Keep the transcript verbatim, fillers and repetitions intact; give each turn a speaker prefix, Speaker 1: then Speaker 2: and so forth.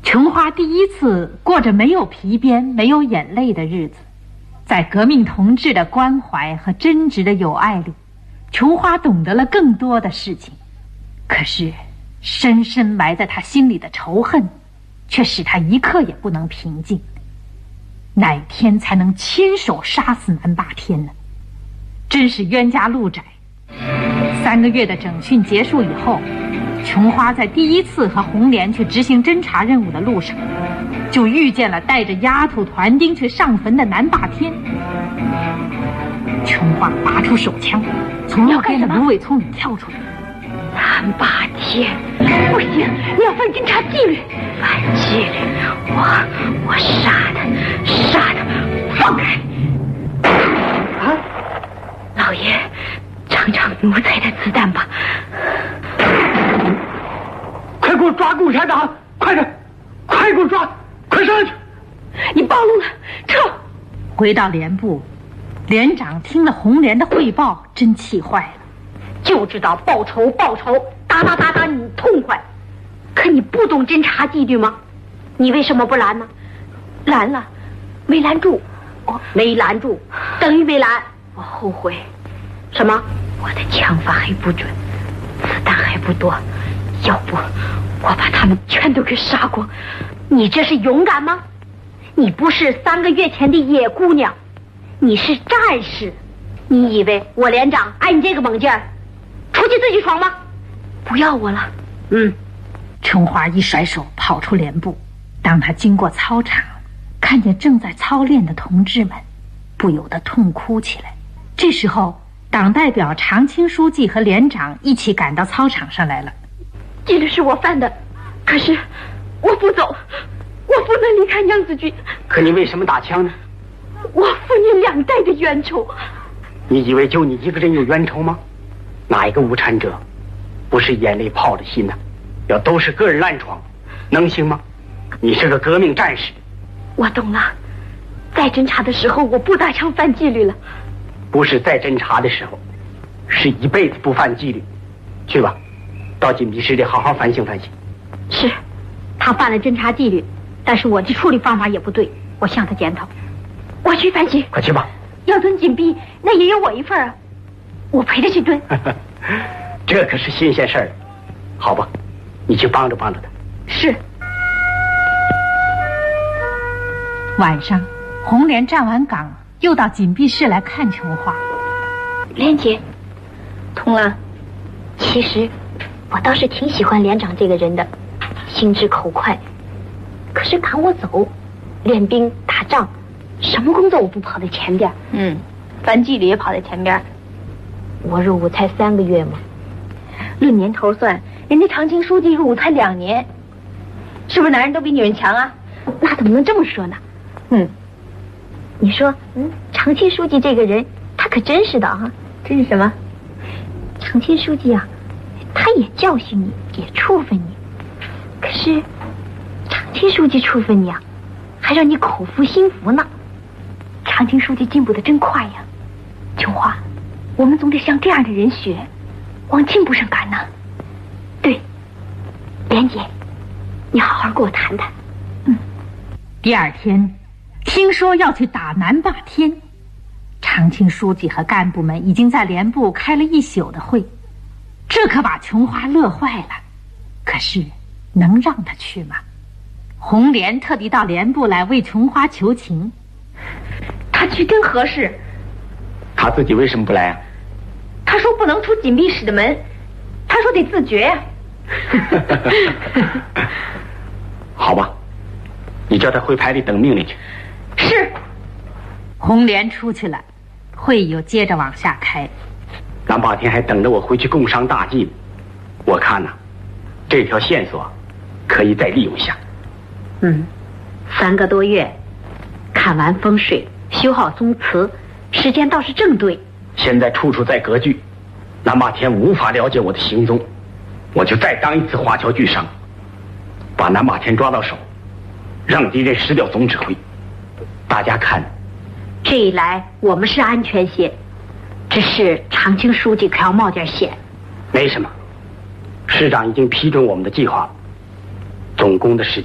Speaker 1: 琼花第一次过着没有皮鞭、没有眼泪的日子，在革命同志的关怀和真挚的友爱里，琼花懂得了更多的事情。可是，深深埋在她心里的仇恨，却使她一刻也不能平静。哪天才能亲手杀死南霸天呢？真是冤家路窄。三个月的整训结束以后，琼花在第一次和红莲去执行侦查任务的路上，就遇见了带着丫头团丁去上坟的南霸天。琼花拔出手枪，从路边的芦苇丛里跳出来。
Speaker 2: 南霸天，不行，你要犯侦察纪律。犯纪律？我我杀他，杀他，放开！啊，老爷，尝尝奴才的子弹吧。
Speaker 3: 快给我抓共产党！快点，快给我抓！快上去！
Speaker 2: 你暴露了，撤！
Speaker 1: 回到连部，连长听了红莲的汇报，真气坏了。
Speaker 2: 就知道报仇报仇，打打打打你痛快，可你不懂侦察纪律吗？你为什么不拦呢？拦了，没拦住。哦，没拦住，等于没拦。我后悔。什么？我的枪法还不准，子弹还不多，要不我把他们全都给杀光。你这是勇敢吗？你不是三个月前的野姑娘，你是战士。你以为我连长爱你这个猛劲儿？出去自己闯吗？不要我了。嗯。
Speaker 1: 琼花一甩手跑出连部，当他经过操场，看见正在操练的同志们，不由得痛哭起来。这时候，党代表常青书记和连长一起赶到操场上来了。
Speaker 2: 这个是我犯的，可是我不走，我不能离开娘子军。
Speaker 3: 可你为什么打枪呢？
Speaker 2: 我负你两代的冤仇。
Speaker 3: 你以为就你一个人有冤仇吗？哪一个无产者不是眼泪泡着心呢？要都是个人乱闯，能行吗？你是个革命战士。
Speaker 2: 我懂了，在侦查的时候我不打枪犯纪律了。
Speaker 3: 不是在侦查的时候，是一辈子不犯纪律。去吧，到紧闭室里好好反省反省。
Speaker 2: 是，他犯了侦察纪律，但是我的处理方法也不对，我向他检讨。我去反省。
Speaker 3: 快去吧。
Speaker 2: 要蹲紧闭，那也有我一份啊，我陪着去蹲。
Speaker 3: 这可是新鲜事儿。好吧，你去帮着帮着他。
Speaker 2: 是。
Speaker 1: 晚上，红莲站完岗，又到紧闭室来看琼花。
Speaker 2: 莲姐，通了。其实我倒是挺喜欢连长这个人的，心直口快。可是赶我走，练兵打仗，什么工作我不跑在前边？嗯，犯纪律也跑在前边。我入伍才三个月嘛，论年头算，人家常青书记入伍才两年，是不是男人都比女人强啊？那怎么能这么说呢？嗯，你说，嗯，常青书记这个人，他可真是的啊！真是什么？常青书记啊，他也教训你，也处分你，可是常青书记处分你啊，还让你口服心服呢。常青书记进步的真快呀！琼花，我们总得向这样的人学，往进步上赶呢。对，莲姐，你好好跟我谈谈。嗯。
Speaker 1: 第二天，听说要去打南霸天，常青书记和干部们已经在连部开了一宿的会，这可把琼花乐坏了。可是，能让他去吗？红莲特地到连部来为琼花求情。
Speaker 2: 他去真合适。
Speaker 3: 他自己为什么不来啊？
Speaker 2: 他说不能出紧闭室的门，他说得自觉呀、
Speaker 3: 啊。好吧，你叫他回排里等命令去。
Speaker 2: 是。
Speaker 1: 红莲出去了，会又接着往下开。
Speaker 3: 南霸天还等着我回去共商大计，我看呐、啊，这条线索可以再利用一下。
Speaker 2: 嗯，三个多月，看完风水，修好宗祠，时间倒是正对。
Speaker 3: 现在处处在割据，南霸天无法了解我的行踪，我就再当一次华侨巨商，把南霸天抓到手，让敌人失掉总指挥。大家看，
Speaker 2: 这一来我们是安全些，只是常青书记可要冒点险。
Speaker 3: 没什么，市长已经批准我们的计划了，总攻的时间